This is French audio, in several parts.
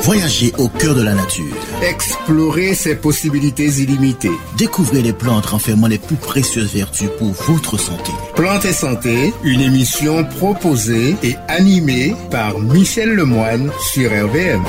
Voyagez au cœur de la nature. Explorez ses possibilités illimitées. Découvrez les plantes renfermant les plus précieuses vertus pour votre santé. Plantes et santé, une émission proposée et animée par Michel Lemoine sur RVM.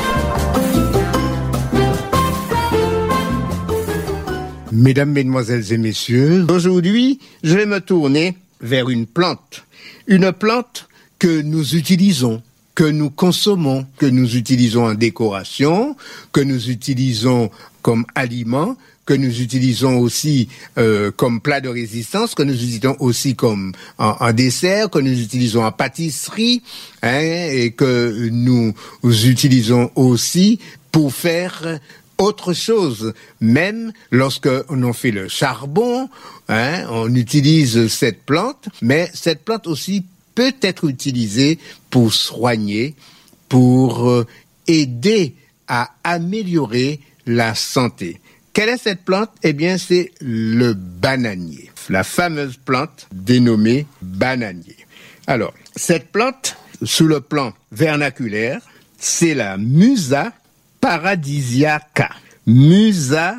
Mesdames, Mesdemoiselles et Messieurs, aujourd'hui, je vais me tourner vers une plante. Une plante que nous utilisons, que nous consommons, que nous utilisons en décoration, que nous utilisons comme aliment, que nous utilisons aussi comme plat de résistance, que nous utilisons aussi comme en dessert, que nous utilisons en pâtisserie, et que nous utilisons aussi pour faire autre chose. Même lorsque on fait le charbon, on utilise cette plante, mais cette plante aussi peut être utilisée pour soigner, pour aider à améliorer la santé. Quelle est cette plante? Eh bien, c'est le bananier, la fameuse plante dénommée bananier. Alors, cette plante, sous le plan vernaculaire, c'est la Musa paradisiaca. Musa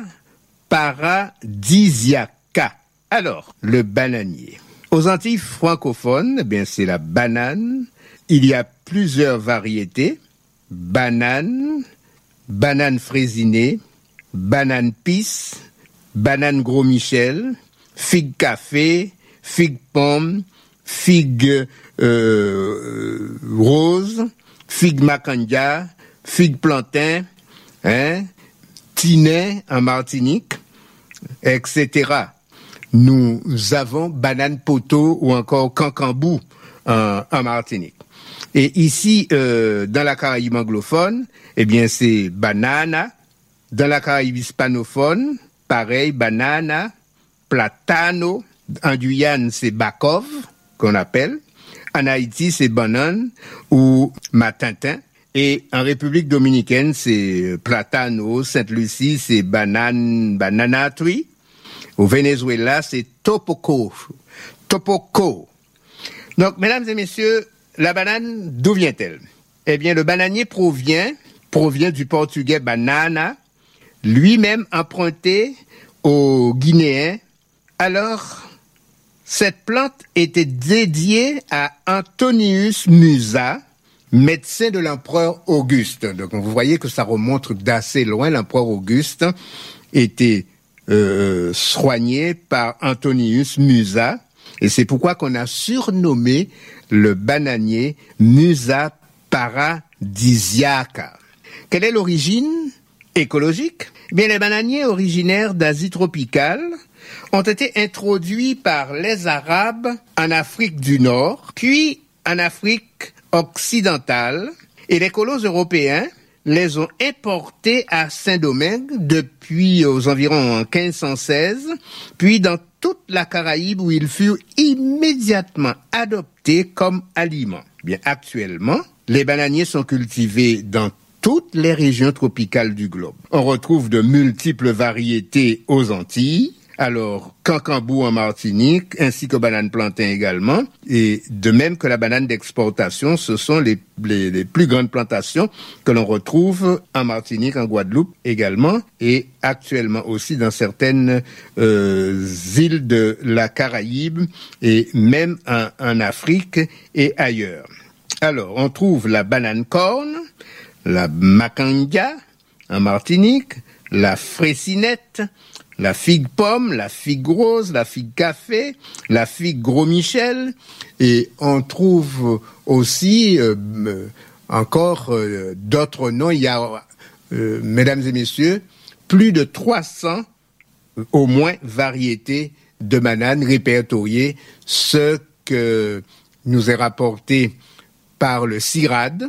paradisiaca. Alors, le bananier. Aux Antilles francophones, eh bien, c'est la banane. Il y a plusieurs variétés. Banane, banane fraisinée, banane pisse, banane gros Michel, figue café, figue pomme, figue rose, figue macanja, figue plantain, tinet en Martinique, etc. Nous avons banane poteau ou encore cancambou en Martinique. Et ici, dans la Caraïbe anglophone, eh bien, c'est banana. Dans la Caraïbe hispanophone, pareil, banana, platano. En Guyane, c'est bakov, qu'on appelle. En Haïti, c'est banane ou matintin. Et en République dominicaine, c'est platano. Sainte-Lucie, c'est banana tree. Au Venezuela, c'est topoco. Topoco. Donc, mesdames et messieurs, la banane, d'où vient-elle? Eh bien, le bananier provient du portugais banana, lui-même emprunté aux Guinéens. Alors, cette plante était dédiée à Antonius Musa, médecin de l'empereur Auguste. Donc, vous voyez que ça remonte d'assez loin. L'empereur Auguste était soigné par Antonius Musa, et c'est pourquoi qu'on a surnommé le bananier Musa paradisiaca. Quelle est l'origine écologique? Eh bien, les bananiers originaires d'Asie tropicale ont été introduits par les Arabes en Afrique du Nord, puis en Afrique occidentale, et les colons européens les ont importés à Saint-Domingue depuis aux environs 1516, puis dans toute la Caraïbe où ils furent immédiatement adoptés comme aliments. Bien, actuellement, les bananiers sont cultivés dans toutes les régions tropicales du globe. On retrouve de multiples variétés aux Antilles, alors cancambou en Martinique, ainsi que banane plantain également, et de même que la banane d'exportation, ce sont les plus grandes plantations que l'on retrouve en Martinique, en Guadeloupe également, et actuellement aussi dans certaines îles de la Caraïbe, et même en Afrique et ailleurs. Alors, on trouve la banane corne, la macanja en Martinique, la fraisinette, la figue pomme, la figue rose, la figue café, la figue gros Michel, et on trouve aussi encore d'autres noms. Il y a, mesdames et messieurs, plus de 300 au moins variétés de bananes répertoriées, ce que nous est rapporté par le CIRAD,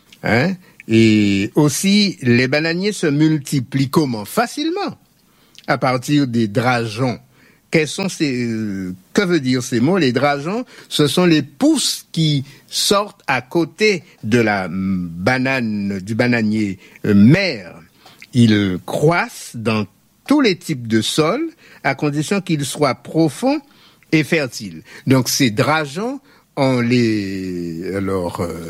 et aussi les bananiers se multiplient comment? Facilement, à partir des drageons. Que veut dire ces mots? Les drageons, ce sont les pousses qui sortent à côté de la banane, du bananier mère. Ils croissent dans tous les types de sols, à condition qu'ils soient profonds et fertiles. Donc ces drageons, on les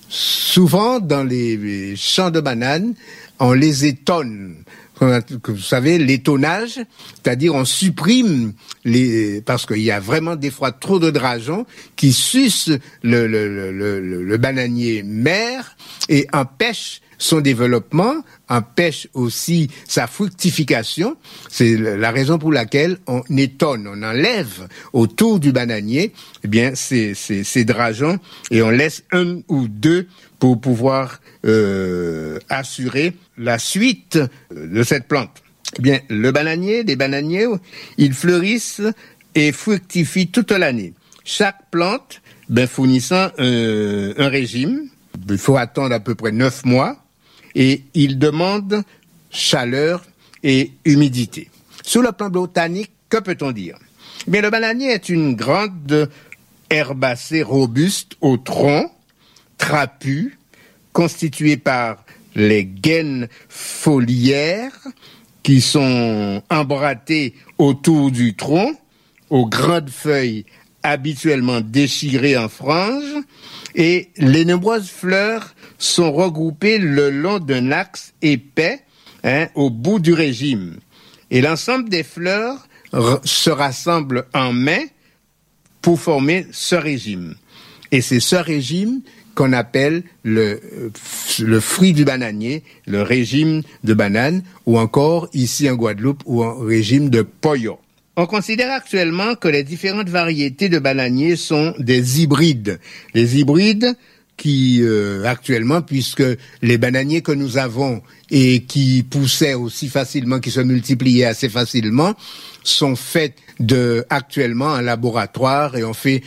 souvent dans les champs de bananes, on les étonne. Vous savez, l'étonnage, c'est-à-dire on supprime parce qu'il y a vraiment des fois trop de dragons qui sucent le bananier mère et empêchent son développement, empêche aussi sa fructification. C'est la raison pour laquelle on étonne, on enlève autour du bananier, eh bien, ces dragons et on laisse un ou deux pour pouvoir assurer la suite de cette plante. Eh bien, les bananiers, ils fleurissent et fructifient toute l'année. Chaque plante, fournissant un régime. Il faut attendre à peu près 9 mois. Et il demande chaleur et humidité. Sur le plan botanique, que peut-on dire? Bien, le bananier est une grande herbacée robuste au tronc, trapu, constituée par les gaines foliaires qui sont embratées autour du tronc, aux grandes feuilles habituellement déchirées en franges, et les nombreuses fleurs sont regroupées le long d'un axe épais au bout du régime. Et l'ensemble des fleurs se rassemblent en main pour former ce régime. Et c'est ce régime qu'on appelle le fruit du bananier, le régime de banane, ou encore, ici en Guadeloupe, ou en régime de poyo. On considère actuellement que les différentes variétés de bananiers sont des hybrides. Les hybrides qui, actuellement, puisque les bananiers que nous avons et qui poussaient aussi facilement, qui se multipliaient assez facilement, sont faits actuellement en laboratoire et on fait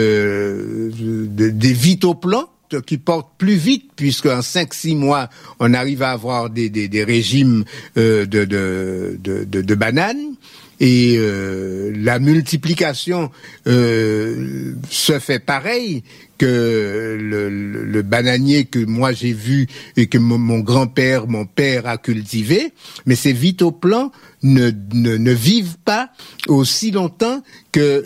des vitoplantes qui portent plus vite, puisque en 5-6 mois, on arrive à avoir des régimes de bananes. Et la multiplication se fait pareil que le bananier que moi j'ai vu et que mon père a cultivé, mais ces vitoplantes ne vivent pas aussi longtemps que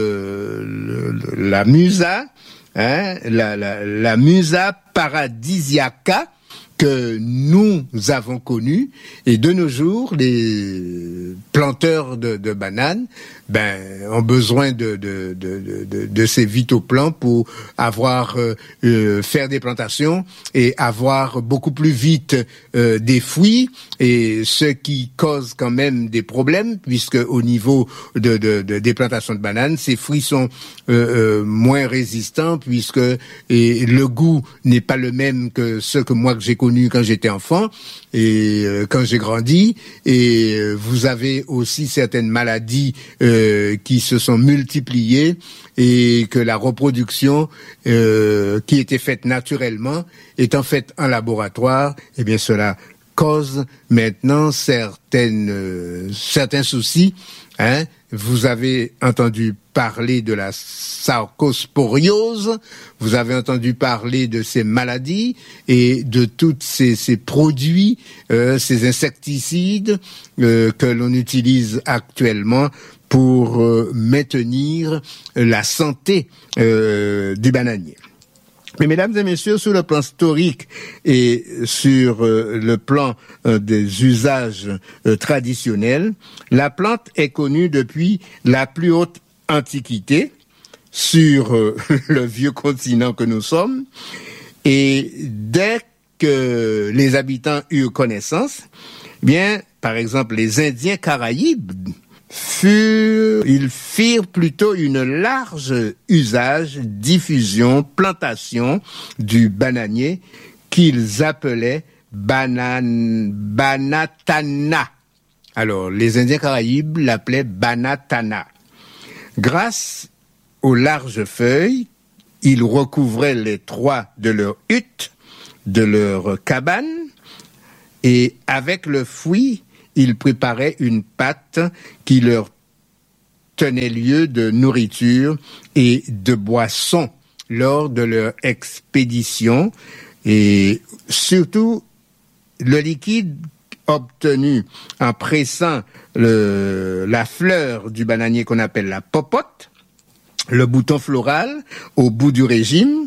la musa, la musa paradisiaca que nous avons connu, et de nos jours, les planteurs de bananes, ont besoin de ces vitoplantes pour faire des plantations et avoir beaucoup plus vite des fruits, et ce qui cause quand même des problèmes, puisque au niveau des plantations de bananes, ces fruits sont moins résistants, puisque le goût n'est pas le même que ceux que j'ai connus quand j'étais enfant et quand j'ai grandi, et vous avez aussi certaines maladies qui se sont multipliées, et que la reproduction qui était faite naturellement étant faite en laboratoire, eh bien cela cause maintenant certains soucis. Vous avez entendu parler de la sarcosporiose, vous avez entendu parler de ces maladies et de tous ces produits, ces insecticides que l'on utilise actuellement pour maintenir la santé du bananier. Mais mesdames et messieurs, sur le plan historique et sur le plan des usages traditionnels, la plante est connue depuis la plus haute antiquité sur le vieux continent que nous sommes, et dès que les habitants eurent connaissance, bien, par exemple, les Indiens Caraïbes ils firent plutôt une large usage, diffusion, plantation du bananier qu'ils appelaient banatana. Alors, les Indiens Caraïbes l'appelaient banatana. Grâce aux larges feuilles, ils recouvraient les toits de leur hutte, de leur cabane, et avec le fruit, ils préparaient une pâte qui leur tenait lieu de nourriture et de boisson lors de leur expédition, et surtout le liquide obtenu en pressant la fleur du bananier qu'on appelle la popote, le bouton floral au bout du régime,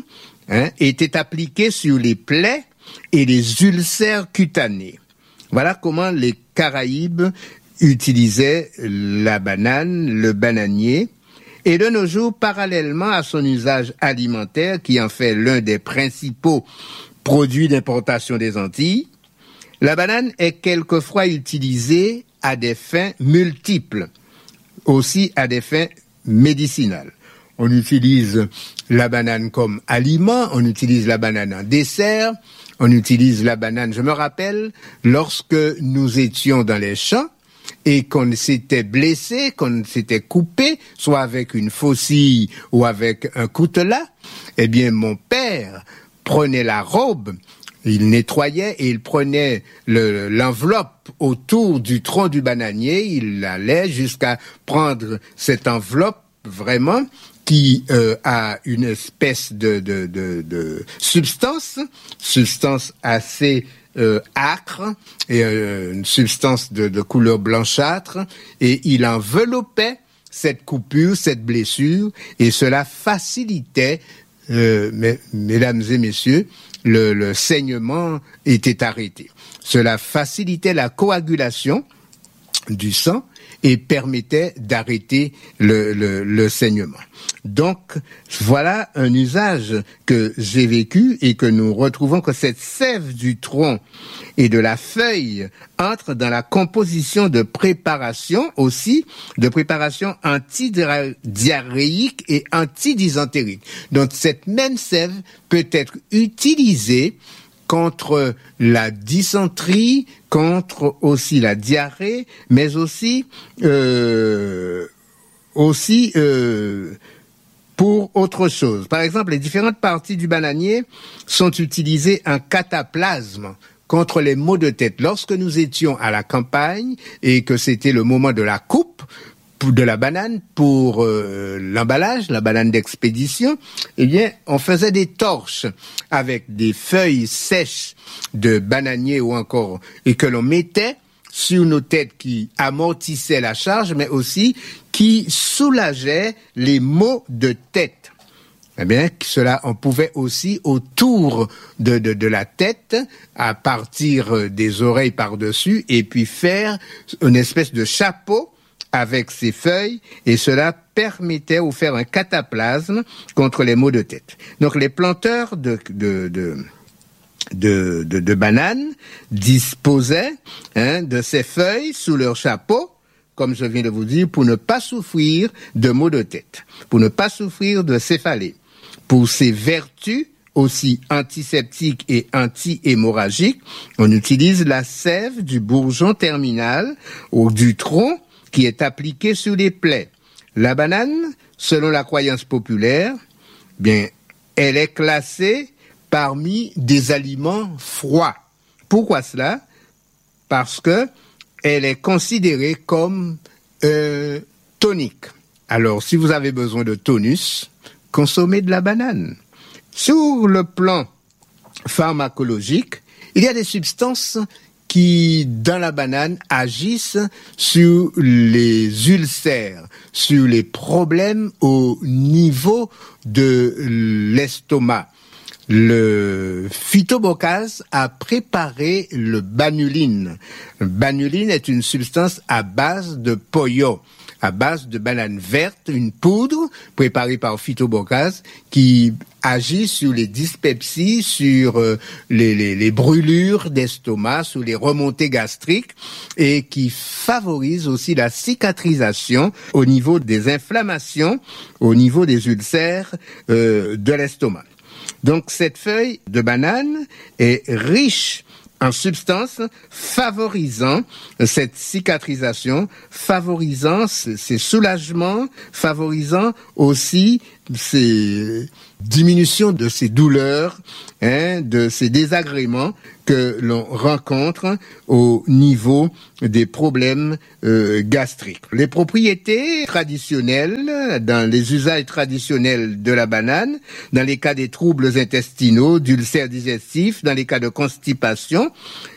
était appliqué sur les plaies et les ulcères cutanés. Voilà comment les Caraïbes utilisaient la banane, le bananier, et de nos jours, parallèlement à son usage alimentaire, qui en fait l'un des principaux produits d'importation des Antilles, la banane est quelquefois utilisée à des fins multiples, aussi à des fins médicinales. On utilise la banane comme aliment, on utilise la banane en dessert, on utilise la banane. Je me rappelle, lorsque nous étions dans les champs, et qu'on s'était blessé, qu'on s'était coupé, soit avec une faucille ou avec un coutelas, eh bien, mon père prenait la robe, il nettoyait et il prenait l'enveloppe autour du tronc du bananier, il allait jusqu'à prendre cette enveloppe vraiment qui a une espèce de substance assez âcre et une substance de couleur blanchâtre, et il enveloppait cette coupure, cette blessure, et cela facilitait, mesdames et messieurs, le saignement était arrêté. Cela facilitait la coagulation du sang et permettait d'arrêter le saignement. Donc, voilà un usage que j'ai vécu et que nous retrouvons, que cette sève du tronc et de la feuille entre dans la composition de préparation aussi, de préparation antidiarrhéique et antidysentérique. Donc, cette même sève peut être utilisée contre la dysenterie, contre aussi la diarrhée, mais aussi pour autre chose. Par exemple, les différentes parties du bananier sont utilisées en cataplasme contre les maux de tête. Lorsque nous étions à la campagne et que c'était le moment de la coupe de la banane pour l'emballage, la banane d'expédition, eh bien, on faisait des torches avec des feuilles sèches de bananier ou encore, et que l'on mettait sur nos têtes, qui amortissaient la charge, mais aussi qui soulageaient les maux de tête. Eh bien, cela, on pouvait aussi autour de la tête, à partir des oreilles par-dessus, et puis faire une espèce de chapeau avec ces feuilles, et cela permettait ou faire un cataplasme contre les maux de tête. Donc, les planteurs de bananes disposaient de ces feuilles sous leur chapeau, comme je viens de vous dire, pour ne pas souffrir de maux de tête, pour ne pas souffrir de céphalée. Pour ses vertus aussi antiseptiques et anti-hémorragiques, on utilise la sève du bourgeon terminal ou du tronc qui est appliqué sur les plaies. La banane, selon la croyance populaire, bien, elle est classée parmi des aliments froids. Pourquoi cela? Parce que elle est considérée comme tonique. Alors, si vous avez besoin de tonus, consommez de la banane. Sur le plan pharmacologique, il y a des substances qui, dans la banane, agissent sur les ulcères, sur les problèmes au niveau de l'estomac. Le Phytobocase a préparé le banuline. Le banuline est une substance à base de poyo, à base de banane verte, une poudre préparée par Phytobocase qui agit sur les dyspepsies, sur les brûlures d'estomac, sur les remontées gastriques, et qui favorise aussi la cicatrisation au niveau des inflammations, au niveau des ulcères de l'estomac. Donc cette feuille de banane est riche en substances favorisant cette cicatrisation, favorisant ces soulagements, favorisant aussi ces diminutions de ces douleurs, de ces désagréments que l'on rencontre au niveau des problèmes gastriques. Les propriétés traditionnelles, dans les usages traditionnels de la banane, dans les cas des troubles intestinaux, d'ulcères digestifs, dans les cas de constipation,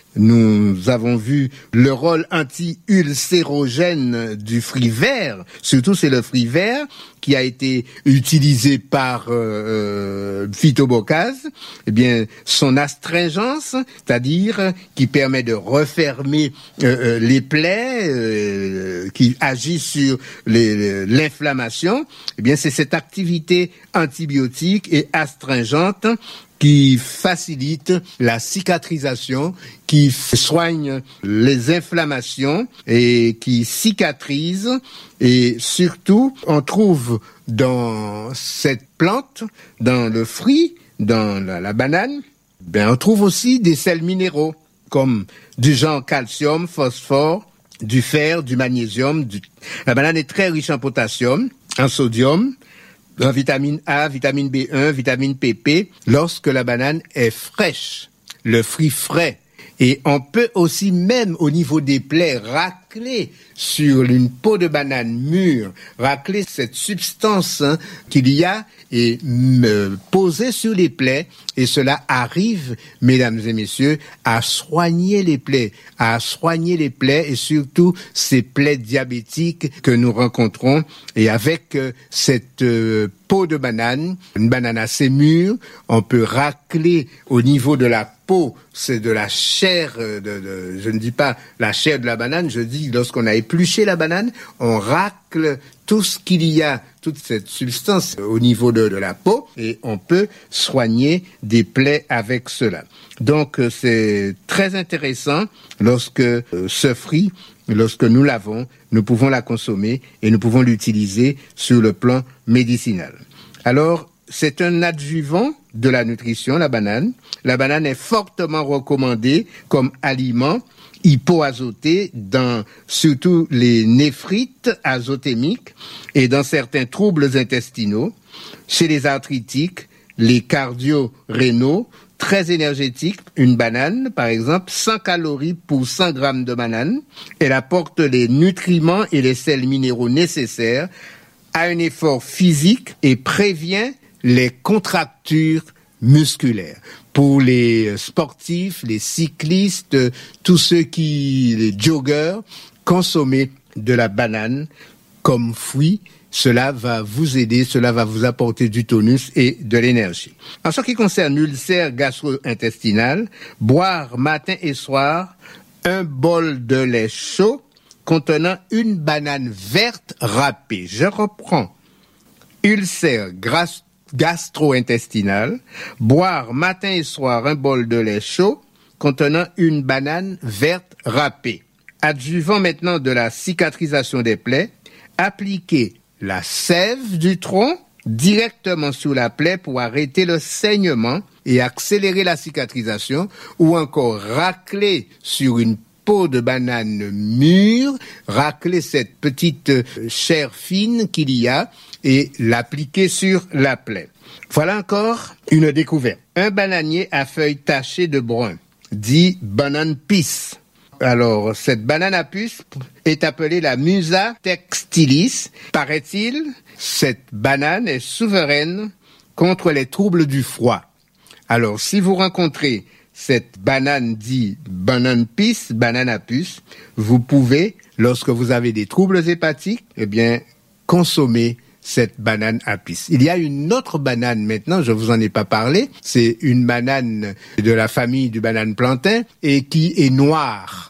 Nous avons vu le rôle anti-ulcérogène du fruit vert. Surtout, c'est le fruit vert qui a été utilisé par Phytobocase. Eh bien, son astringence, c'est-à-dire qui permet de refermer les plaies, qui agit sur l'inflammation. Eh bien, c'est cette activité antibiotique et astringente qui facilite la cicatrisation, qui soigne les inflammations et qui cicatrise. Et surtout, on trouve dans cette plante, dans le fruit, dans la banane, on trouve aussi des sels minéraux, comme du genre calcium, phosphore, du fer, du magnésium. La banane est très riche en potassium, en sodium, en vitamine A, vitamine B1, vitamine PP, lorsque la banane est fraîche, le fruit frais. Et on peut aussi, même au niveau des plaies, racler sur une peau de banane mûre, racler cette substance qu'il y a et poser sur les plaies. Et cela arrive, mesdames et messieurs, à soigner les plaies et surtout ces plaies diabétiques que nous rencontrons. Et avec cette peau de banane, une banane assez mûre, on peut racler au niveau de la peau, c'est de la chair, je ne dis pas la chair de la banane, je dis lorsqu'on a épluché la banane, on racle tout ce qu'il y a, toute cette substance au niveau de la peau et on peut soigner des plaies avec cela. Donc c'est très intéressant lorsque ce fruit, lorsque nous l'avons, nous pouvons la consommer et nous pouvons l'utiliser sur le plan médicinal. Alors, c'est un adjuvant de la nutrition, la banane. La banane est fortement recommandée comme aliment hypoazoté dans surtout les néphrites azothémiques et dans certains troubles intestinaux, chez les arthritiques, les cardio-rénaux, très énergétique. Une banane, par exemple, 100 calories pour 100 grammes de banane. Elle apporte les nutriments et les sels minéraux nécessaires à un effort physique et prévient les contractures musculaires. Pour les sportifs, les cyclistes, tous les joggeurs, consommer de la banane comme fruit, cela va vous aider, cela va vous apporter du tonus et de l'énergie. En ce qui concerne l'ulcère gastro-intestinal, boire matin et soir un bol de lait chaud contenant une banane verte râpée. Je reprends. Ulcère gastro-intestinal, boire matin et soir un bol de lait chaud contenant une banane verte râpée. Adjuvant maintenant de la cicatrisation des plaies, appliquer la sève du tronc directement sous la plaie pour arrêter le saignement et accélérer la cicatrisation, ou encore racler sur une peau de banane mûre, racler cette petite chair fine qu'il y a et l'appliquer sur la plaie. Voilà encore une découverte. Un bananier à feuilles tachées de brun, dit banane pisse. Alors, cette banane à puce est appelée la Musa textilis. Paraît-il, cette banane est souveraine contre les troubles du froid. Alors, si vous rencontrez cette banane dit banane pisse, banane à puce, vous pouvez, lorsque vous avez des troubles hépatiques, consommer cette banane à puce. Il y a une autre banane maintenant, je vous en ai pas parlé, c'est une banane de la famille du banane plantain et qui est noire.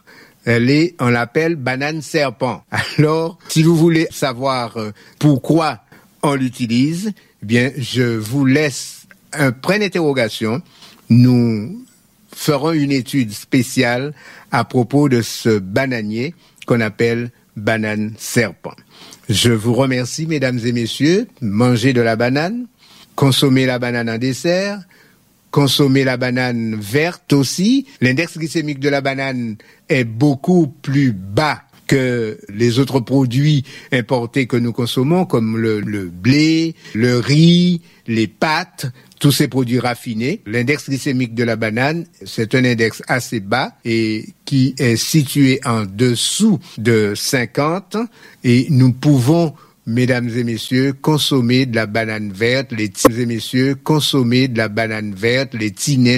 On l'appelle banane serpent. Alors, si vous voulez savoir pourquoi on l'utilise, je vous laisse un point d'interrogation. Nous ferons une étude spéciale à propos de ce bananier qu'on appelle banane serpent. Je vous remercie, mesdames et messieurs. Mangez de la banane, consommez la banane en dessert, consommez la banane verte aussi. L'index glycémique de la banane est beaucoup plus bas que les autres produits importés que nous consommons, comme le blé, le riz, les pâtes, tous ces produits raffinés. L'index glycémique de la banane, c'est un index assez bas et qui est situé en dessous de 50 et nous pouvons, mesdames et messieurs, consommer de la banane verte, les tinets,